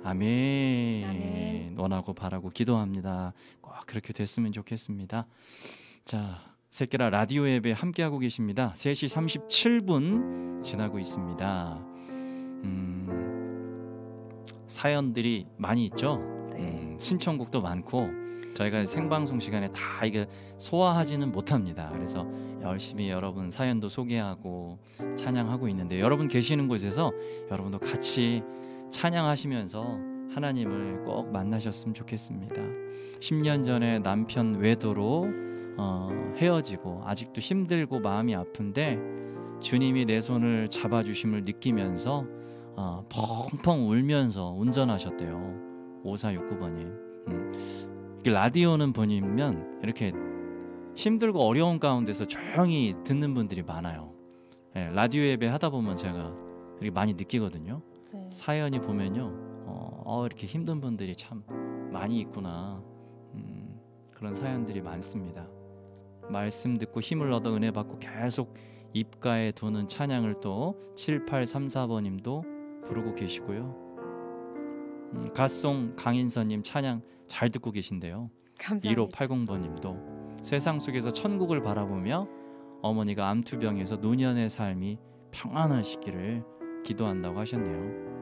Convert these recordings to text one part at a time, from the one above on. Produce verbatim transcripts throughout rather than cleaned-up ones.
아멘. 아멘. 원하고 바라고 기도합니다. 꼭 그렇게 됐으면 좋겠습니다. 자, 새끼라 라디오 앱에 함께하고 계십니다. 세 시 삼십칠 분 지나고 있습니다. 음, 사연들이 많이 있죠. 네. 음, 신청곡도 많고 저희가 생방송 시간에 다 이게 소화하지는 못합니다. 그래서 열심히 여러분 사연도 소개하고 찬양하고 있는데, 여러분 계시는 곳에서 여러분도 같이 찬양하시면서 하나님을 꼭 만나셨으면 좋겠습니다. 십 년 전에 남편 외도로 어, 헤어지고 아직도 힘들고 마음이 아픈데 주님이 내 손을 잡아주심을 느끼면서 어, 펑펑 울면서 운전하셨대요. 오사육구 번님. 음. 라디오는 번이면 이렇게 힘들고 어려운 가운데서 조용히 듣는 분들이 많아요. 예, 라디오 예배 하다 보면 제가 이렇게 많이 느끼거든요. 네. 사연이 보면요, 어, 어, 이렇게 힘든 분들이 참 많이 있구나. 음, 그런 사연들이 많습니다. 말씀 듣고 힘을 얻어 은혜 받고 계속 입가에 도는 찬양을 또 칠팔삼사 번님도 부르고 계시고요. 음, 갓송 강인선님 찬양 잘 듣고 계신데요. 감사합니다. 일오팔공 번님도 세상 속에서 천국을 바라보며 어머니가 암투병에서 노년의 삶이 평안하시기를 기도한다고 하셨네요.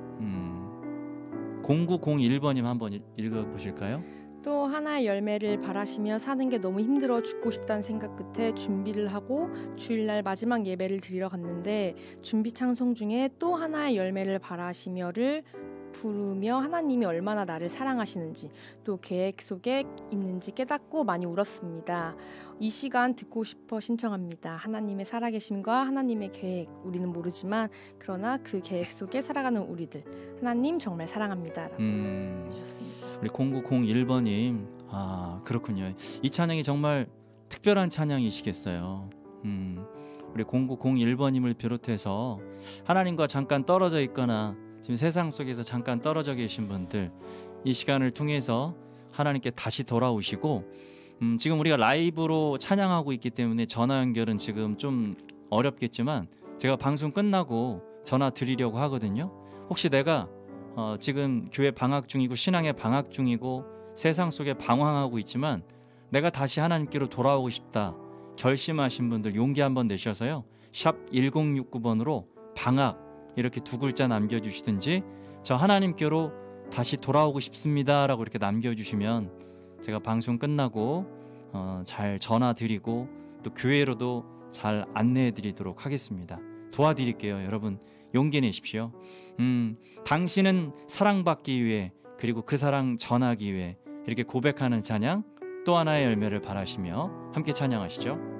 음, 공구공일 번님 한번 읽어보실까요? 또 하나의 열매를 바라시며 사는 게 너무 힘들어 죽고 싶다는 생각 끝에 준비를 하고 주일날 마지막 예배를 드리러 갔는데 준비 찬송 중에 또 하나의 열매를 바라시며를 부르며 하나님이 얼마나 나를 사랑하시는지 또 계획 속에 있는지 깨닫고 많이 울었습니다. 이 시간 듣고 싶어 신청합니다. 하나님의 살아계심과 하나님의 계획 우리는 모르지만 그러나 그 계획 속에 살아가는 우리들 하나님 정말 사랑합니다 라고 음, 해주셨습니다. 우리 공구공일 번님 아 그렇군요. 이 찬양이 정말 특별한 찬양이시겠어요. 음, 우리 공구공일 번님을 비롯해서 하나님과 잠깐 떨어져 있거나 지금 세상 속에서 잠깐 떨어져 계신 분들 이 시간을 통해서 하나님께 다시 돌아오시고 음, 지금 우리가 라이브로 찬양하고 있기 때문에 전화 연결은 지금 좀 어렵겠지만 제가 방송 끝나고 전화 드리려고 하거든요. 혹시 내가 어, 지금 교회 방학 중이고 신앙의 방학 중이고 세상 속에 방황하고 있지만 내가 다시 하나님께로 돌아오고 싶다 결심하신 분들 용기 한번 내셔서요. 샵 일공육구 번으로 방학 이렇게 두 글자 남겨주시든지 저 하나님께로 다시 돌아오고 싶습니다 라고 이렇게 남겨주시면 제가 방송 끝나고 어, 잘 전화드리고 또 교회로도 잘 안내해드리도록 하겠습니다. 도와드릴게요. 여러분 용기 내십시오. 음, 당신은 사랑받기 위해 그리고 그 사랑 전하기 위해 이렇게 고백하는 찬양 또 하나의 열매를 바라시며 함께 찬양하시죠.